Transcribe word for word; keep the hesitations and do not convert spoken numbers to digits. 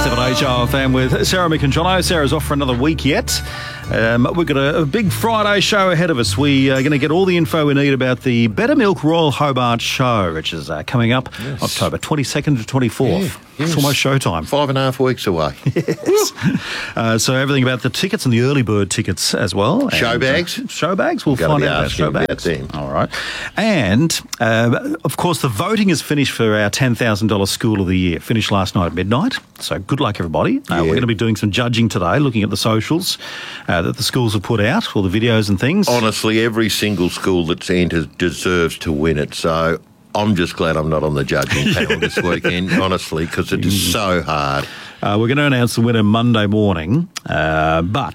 seven H R F M with Sarah, Mick and Jono. Sarah's off for another week yet. Um, we've got a, a big Friday show ahead of us. We are going to get all the info we need about the Better Milk Royal Hobart Show, which is uh, coming up yes. October twenty-second to twenty-fourth. Yeah, yes. It's almost showtime. Five and a half weeks away. Yes. uh, so everything about the tickets and the early bird tickets as well. Show and, bags? Uh, show bags? We'll find out about show bags. About all right. And, uh, of course, the voting is finished for our ten thousand dollars School of the Year. Finished last night at midnight. So good luck, everybody. Uh, yeah. We're going to be doing some judging today, looking at the socials uh, that the schools have put out, all the videos and things. Honestly, every single school that's entered deserves to win it. So I'm just glad I'm not on the judging panel this weekend, honestly, because it is so hard. Uh, we're going to announce the winner Monday morning, uh, but